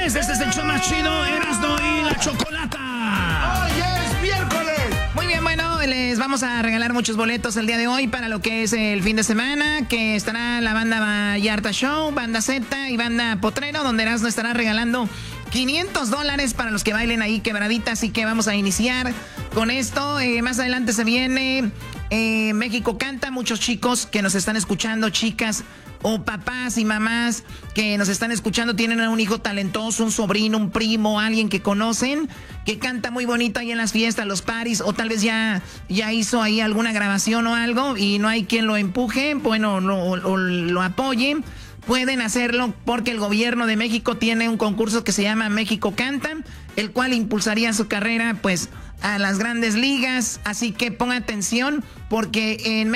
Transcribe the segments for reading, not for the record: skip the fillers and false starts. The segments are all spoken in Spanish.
miércoles, este es el show más chido, Erasmo y la Chocolata. ¡Hoy es miércoles! Muy bien, bueno, les vamos a regalar muchos boletos el día de hoy para lo que es el fin de semana, que estará la banda Vallarta Show, banda Z y banda Potrero, donde Erasmo estará regalando $500 para los que bailen ahí quebradita, así que vamos a iniciar con esto. Más adelante se viene México Canta, muchos chicos que nos están escuchando, chicas o papás y mamás que nos están escuchando, tienen a un hijo talentoso, un sobrino, un primo, alguien que conocen, que canta muy bonito ahí en las fiestas, los paris, o tal vez ya hizo ahí alguna grabación o algo y no hay quien lo empuje, bueno, lo apoye. Pueden hacerlo porque el gobierno de México tiene un concurso que se llama México Canta, el cual impulsaría su carrera pues a las grandes ligas. Así que ponga atención porque en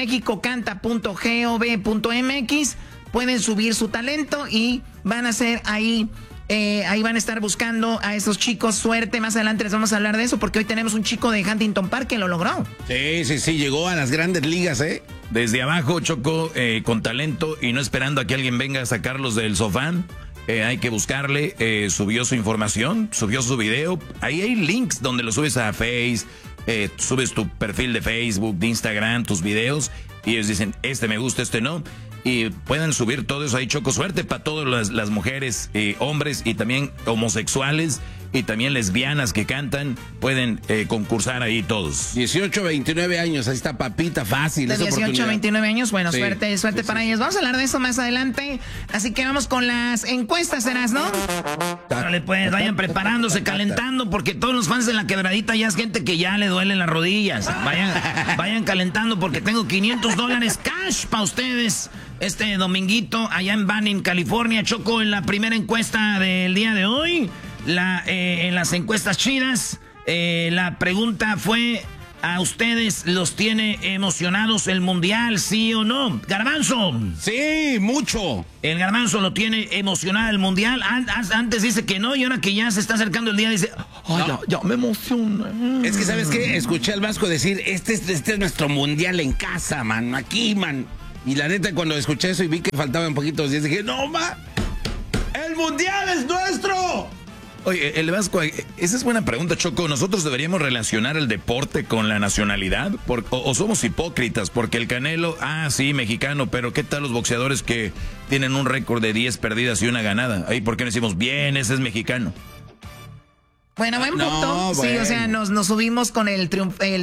mexicocanta.gov.mx pueden subir su talento y van a hacer ahí van a estar buscando a esos chicos. Suerte, más adelante les vamos a hablar de eso porque hoy tenemos un chico de Huntington Park que lo logró. Sí, llegó a las grandes ligas, Desde abajo, Choco, con talento y no esperando a que alguien venga a sacarlos del sofá. Hay que buscarle, subió su información, subió su video. Ahí hay links donde lo subes a Face, subes tu perfil de Facebook, de Instagram, tus videos. Y ellos dicen, este me gusta, este no. Y pueden subir todo eso ahí, Choco. Suerte para todas las mujeres, hombres y también homosexuales y también lesbianas que cantan. Pueden concursar ahí todos. 18, 29 años, ahí está papita, fácil. De 18 a 29 años, bueno, sí, suerte para ellos. Vamos a hablar de eso más adelante. Así que vamos con las encuestas, Erasmo, ¿no? Dale, pues, vayan preparándose, calentando, porque todos los fans de La Quebradita ya es gente que ya le duelen las rodillas. Vayan calentando porque tengo $500 cash para ustedes este dominguito allá en Banning, California. Choco, en la primera encuesta del día de hoy, en las encuestas chidas, la pregunta fue: ¿a ustedes los tiene emocionados el mundial, sí o no? Garbanzo. Sí, mucho. El Garbanzo lo tiene emocionado el mundial. Antes dice que no y ahora que ya se está acercando el día dice, ay, no, ya me emociona. Es que, ¿sabes qué? Escuché al Vasco decir, este es nuestro mundial en casa, man, aquí, man. Y la neta, cuando escuché eso y vi que faltaban poquitos días, dije, no, el mundial es nuestro. Oye, el Vasco, esa es buena pregunta, Choco. ¿Nosotros deberíamos relacionar el deporte con la nacionalidad? ¿O somos hipócritas? Porque el Canelo, sí, mexicano, pero ¿qué tal los boxeadores que tienen un récord de 10 perdidas y una ganada? Ahí, ¿por qué no decimos, bien, ese es mexicano? Bueno, buen punto. No, sí, bueno. O sea, nos subimos con el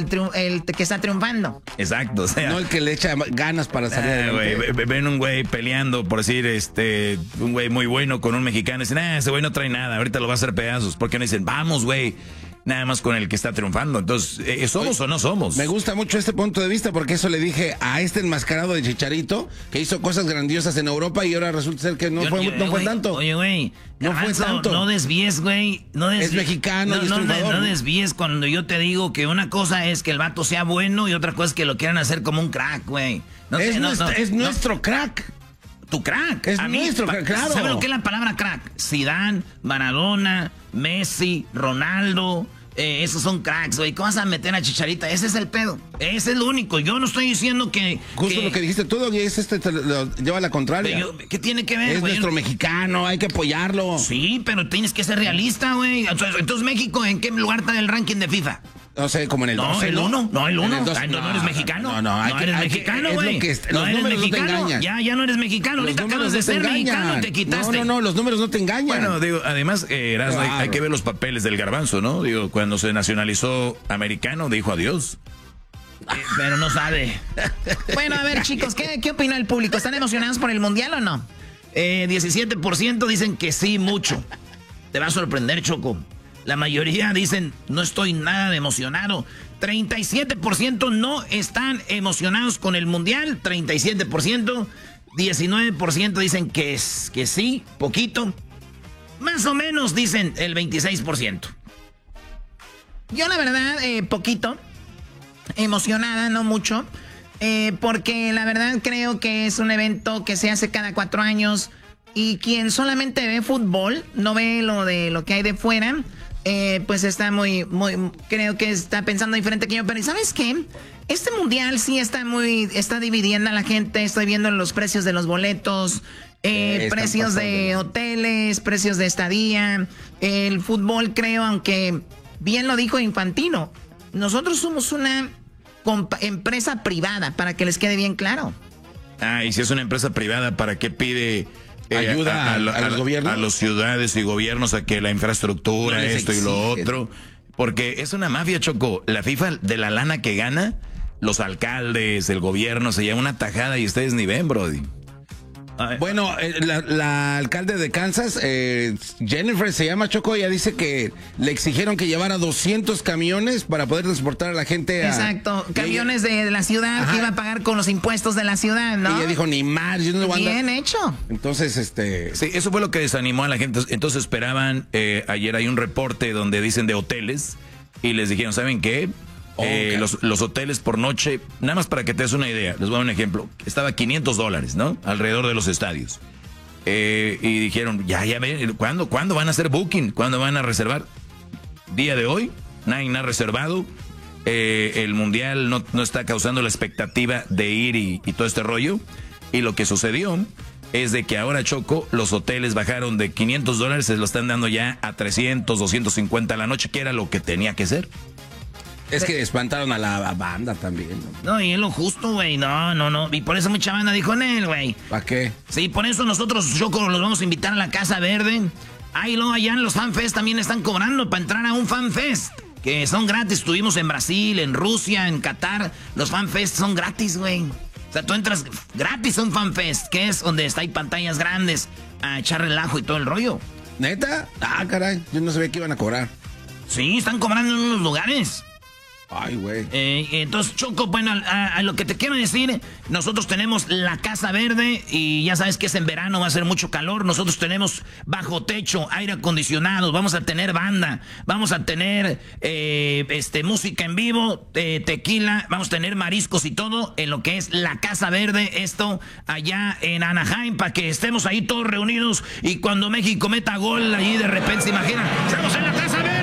que está triunfando. Exacto, o sea. No el que le echa ganas para salir adelante. Ven un güey peleando, por decir, un güey muy bueno con un mexicano. Dicen, ese güey no trae nada, ahorita lo va a hacer pedazos. ¿Por qué no dicen, vamos, güey? Nada más con el que está triunfando. Entonces, ¿somos o no somos? Me gusta mucho este punto de vista porque eso le dije a este enmascarado de Chicharito que hizo cosas grandiosas en Europa y ahora resulta ser que no fue tanto. Oye, güey, no fue tanto. No desvíes, güey. Es mexicano, no desvíes cuando yo te digo que una cosa es que el vato sea bueno y otra cosa es que lo quieran hacer como un crack, güey. Es nuestro crack. Tu crack. Es nuestro crack, claro. ¿Sabe lo que es la palabra crack? Zidane, Maradona, Messi, Ronaldo. Esos son cracks, güey. ¿Cómo vas a meter a Chicharita? Ese es el pedo. Ese es lo único. Yo no estoy diciendo que... Justo lo que dijiste tú, y te lo lleva a la contraria. ¿Qué tiene que ver, Es güey? nuestro mexicano, hay que apoyarlo. Sí, pero tienes que ser realista, güey. Entonces, ¿México en qué lugar está en el ranking de FIFA? No sé, como en el 12, el 1. No, el 1. No eres mexicano. No, eres mexicano, güey. Los números no te engañan. Ya no eres mexicano. Ahorita acabas de ser mexicano, te quitaste. No, los números no te engañan. Bueno, digo, además, Erasmo, hay que ver los papeles del Garbanzo, ¿no? Digo, cuando se nacionalizó americano, dijo adiós. Pero no sabe. Bueno, a ver, chicos, ¿qué opina el público? ¿Están emocionados por el mundial o no? 17% dicen que sí, mucho. Te va a sorprender, Choco. La mayoría dicen, no estoy nada emocionado. 37% no están emocionados con el mundial. 37%. 19% dicen que sí, poquito. Más o menos dicen el 26%. Yo la verdad, poquito. Emocionada, no mucho. Porque la verdad creo que es un evento que se hace cada 4 años. Y quien solamente ve fútbol, no ve lo que hay de fuera, pues está creo que está pensando diferente que yo. Pero ¿sabes qué? Este mundial sí está dividiendo a la gente. Estoy viendo los precios de los boletos. precios de hoteles, precios de estadía, el fútbol, creo, aunque bien lo dijo Infantino, nosotros somos una empresa privada, para que les quede bien claro. Y si es una empresa privada, ¿para qué pide ayuda a los gobiernos? A las ciudades y gobiernos a que la infraestructura, esto y lo otro? Porque es una mafia, Choco. La FIFA, de la lana que gana, los alcaldes, el gobierno, se lleva una tajada y ustedes ni ven, brody. Bueno, la alcalde de Kansas, Jennifer se llama, Choco, ella dice que le exigieron que llevara 200 camiones para poder transportar a la gente. Exacto, camiones de la ciudad que iba a pagar con los impuestos de la ciudad, ¿no? Y ella dijo, ni más, yo no voy a andar. Bien hecho. Entonces, Sí, eso fue lo que desanimó a la gente. Entonces esperaban, ayer hay un reporte donde dicen de hoteles y les dijeron, ¿saben qué? Los hoteles por noche, nada más para que te des una idea, les voy a dar un ejemplo, estaba $500, ¿no? Alrededor de los estadios. Y dijeron, ya ven, ¿cuándo van a hacer booking? ¿Cuándo van a reservar? Día de hoy, nadie ha reservado. El mundial no está causando la expectativa de ir y todo este rollo. Y lo que sucedió es de que ahora, Choco, los hoteles bajaron de $500, se lo están dando ya a 300, 250 a la noche, que era lo que tenía que ser. Es que espantaron a la banda también. No, y es lo justo, güey. No. Y por eso mucha banda dijo en él, güey. ¿Para qué? Sí, por eso nosotros, Choco, los vamos a invitar a la Casa Verde. Luego allá en los FanFest también están cobrando para entrar a un FanFest, que son gratis. Estuvimos en Brasil, en Rusia, en Qatar. Los FanFest son gratis, güey. O sea, tú entras gratis a un FanFest, que es donde hay pantallas grandes a echar relajo y todo el rollo. ¿Neta? Caray, yo no sabía que iban a cobrar. Sí, están cobrando en unos lugares. Ay, güey. Entonces, Choco, bueno, a lo que te quiero decir, nosotros tenemos la Casa Verde y ya sabes que es en verano, va a ser mucho calor. Nosotros tenemos bajo techo, aire acondicionado, vamos a tener banda, vamos a tener música en vivo, tequila, vamos a tener mariscos y todo en lo que es la Casa Verde, esto allá en Anaheim, para que estemos ahí todos reunidos y cuando México meta gol, allí de repente se imaginan, ¡estamos en la Casa Verde!